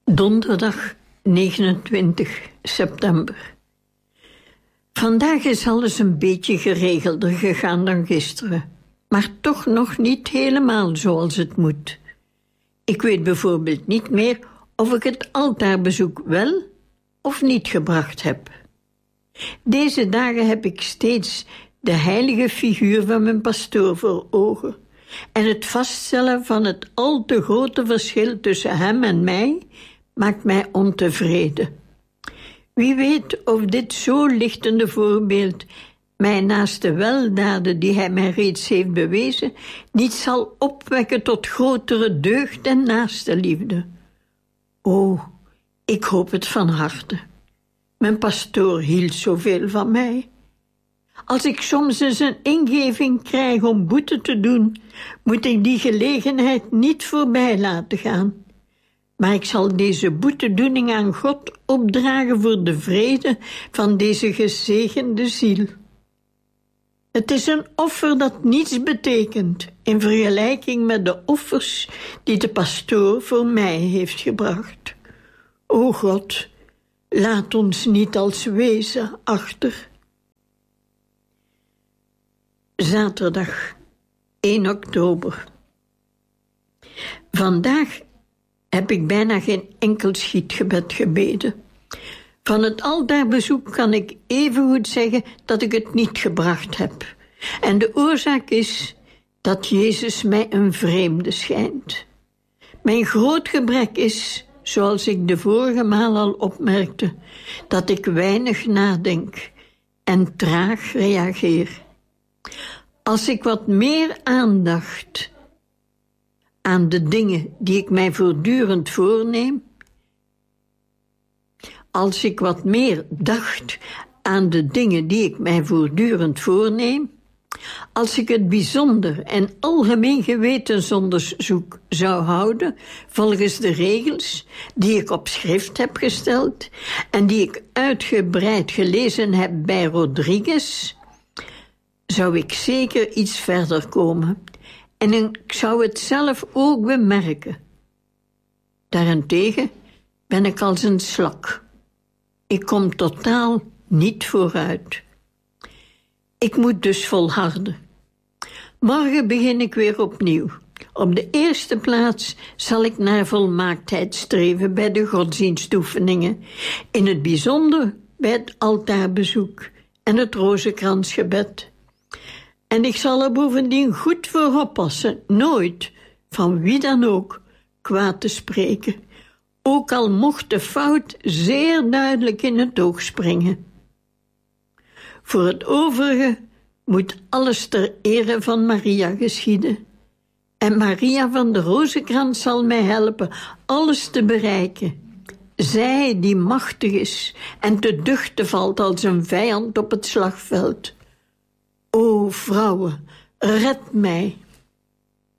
Donderdag 29 september. Vandaag is alles een beetje geregelder gegaan dan gisteren, maar toch nog niet helemaal zoals het moet. Ik weet bijvoorbeeld niet meer of ik het altaarbezoek wel of niet gebracht heb. Deze dagen heb ik steeds de heilige figuur van mijn pastoor voor ogen en het vaststellen van het al te grote verschil tussen hem en mij maakt mij ontevreden. Wie weet of dit zo lichtende voorbeeld mij naast de weldaden die hij mij reeds heeft bewezen niet zal opwekken tot grotere deugd en naaste liefde. O, ik hoop het van harte. Mijn pastoor hield zoveel van mij. Als ik soms eens een ingeving krijg om boete te doen, moet ik die gelegenheid niet voorbij laten gaan. Maar ik zal deze boetedoening aan God opdragen voor de vrede van deze gezegende ziel. Het is een offer dat niets betekent in vergelijking met de offers die de pastoor voor mij heeft gebracht. O God, laat ons niet als wezen achter. Zaterdag 1 oktober. Vandaag heb ik bijna geen enkel schietgebed gebeden. Van het altaarbezoek kan ik evengoed zeggen dat ik het niet gebracht heb. En de oorzaak is dat Jezus mij een vreemde schijnt. Mijn groot gebrek is, zoals ik de vorige maal al opmerkte, dat ik weinig nadenk en traag reageer. Als ik wat meer aandacht aan de dingen die ik mij voortdurend voorneem, als ik wat meer dacht aan de dingen die ik mij voortdurend voorneem, als ik het bijzonder en algemeen gewetensonderzoek zou houden volgens de regels die ik op schrift heb gesteld en die ik uitgebreid gelezen heb bij Rodriguez, zou ik zeker iets verder komen en ik zou het zelf ook bemerken. Daarentegen ben ik als een slak. Ik kom totaal niet vooruit. Ik moet dus volharden. Morgen begin ik weer opnieuw. Op de eerste plaats zal ik naar volmaaktheid streven bij de godsdienstoefeningen, in het bijzonder bij het altaarbezoek en het rozenkransgebed. En ik zal er bovendien goed voor oppassen, nooit, van wie dan ook, kwaad te spreken, ook al mocht de fout zeer duidelijk in het oog springen. Voor het overige moet alles ter ere van Maria geschieden. En Maria van de Rozenkrans zal mij helpen alles te bereiken. Zij die machtig is en te duchten valt als een vijand op het slagveld. O vrouwen, red mij.